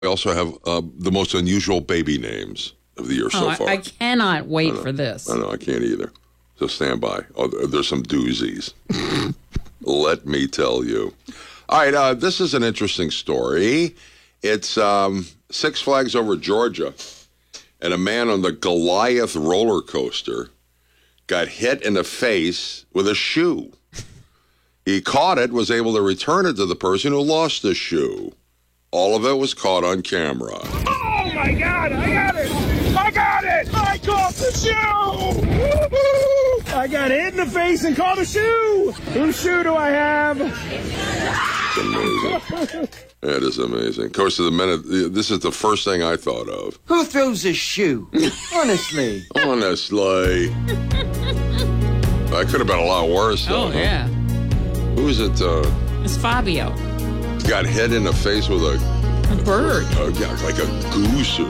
We also have the most unusual baby names of the year so far. I cannot wait for this. I know, I can't either. So stand by. Oh, there's some doozies. Let me tell you. All right, this is an interesting story. It's Six Flags over Georgia, and a man on the Goliath roller coaster got hit in the face with a shoe. He caught it, was able to return it to the person who lost the shoe. All of it was caught on camera. Oh, my God. I got it. I got it. I caught the shoe. Woo-hoo! I got hit in the face and caught a shoe. Whose shoe do I have? It's amazing. That is amazing. Of course, this is the first thing I thought of. Who throws a shoe? Honestly. Honestly. That could have been a lot worse, though. Oh, yeah. Who is it? It's Fabio. Got hit in the face with A bird. Yeah, like a goose or